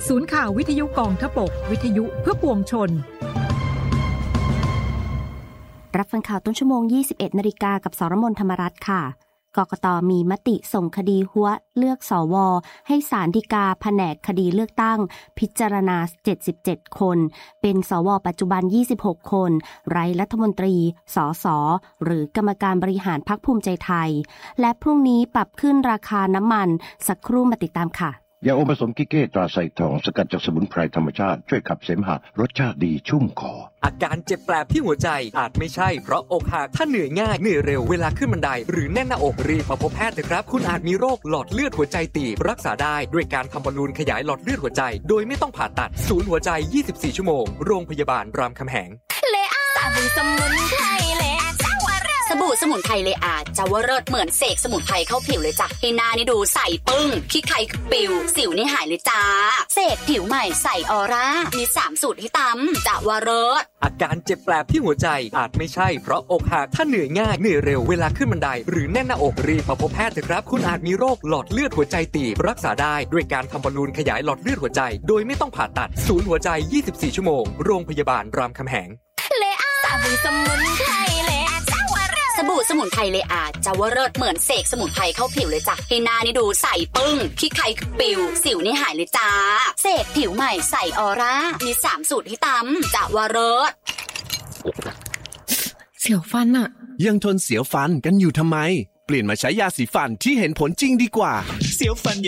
ศูนย์ข่าววิทยุกองทพบกวิทยุเพื่อปวงชนรับฟังข่าวต้นชั่วโมง 21 นาฬิกากับสรมน ธรรมรัตน์ค่ะกกต.มีมติส่งคดีหัวเลือกสวให้ศาลฎีกาแผนกคดีเลือกตั้งพิจารณา77คนเป็นสวปัจจุบัน26คนไร้รัฐมนตรีสสหรือกรรมการบริหารพรรคภูมิใจไทยและพรุ่งนี้ปรับขึ้นราคาน้ำมันสักครู่มาติดตามค่ะยาอมผสมกิเก้ตราไซทองสกัดจากสมุนไพรธรรมชาติช่วยขับเสมหะรสชาติดีชุ่มคออาการเจ็บแปลบที่หัวใจอาจไม่ใช่เพราะอกหักถ้าเหนื่อยง่ายเหนื่อยเร็วเวลาขึ้นบันไดหรือแน่นหน้าอกรีบมาพบแพทย์เถอะครับคุณอาจมีโรคหลอดเลือดหัวใจตีบรักษาได้ด้วยการทำบอลลูนขยายหลอดเลือดหัวใจโดยไม่ต้องผ่าตัดศูนย์หัวใจ24ชั่วโมงโรงพยาบาลรามคำแหงเลอาสบู่สมุนไพรเลอาเจ้าวเริศสบู่สมุนไพรเลอาเจ้าวเริศเหมือนเสกสมุนไพรเข้าผิวเลยจ้ะให้หน้านี่ดูใสปึ้งขี้ใครปิวสิวนี่หายเลยจ้าเสกผิวใหม่ใสออร่ามี3สูตรให้ตำเจ้าวเริศอาการเจ็บแปลบที่หัวใจอาจไม่ใช่เพราะอกหักถ้าเหนื่อยง่ายเหนื่อยเร็วเวลาขึ้นบันไดหรือแน่นหน้าอกรีบมาพบแพทย์เถอะครับคุณอาจมีโรคหลอดเลือดหัวใจตีบรักษาได้ด้วยการทำบอลลูนขยายหลอดเลือดหัวใจโดยไม่ต้องผ่าตัดศูนย์หัวใจ24ชั่วโมงโรงพยาบาลรามคำแหงเลอาสบู่สมุนไพรเลอาเจ้าวเริศสบู่สมุนไพรเลอาเจ้าวเริศเหมือนเสกสมุนไพรเข้าผิวเลยจ้ะให้หน้านี่ดูใสปึ้งขี้ใครปิวสิวนี่หายเลยจ้าเสกผิวใหม่ใสออร่ามี3สูตรให้ตำเจ้าวเริศเสียวฟันอะยังทนเสียวฟันกันอยู่ทำไมเปลี่ยนมาใช้ยาสีฟันที่เห็นผลจริงดีกว่าเสียวฟัน